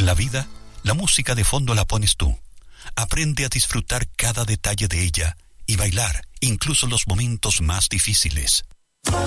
En la vida, la música de fondo la pones tú. Aprende a disfrutar cada detalle de ella y bailar incluso los momentos más difíciles.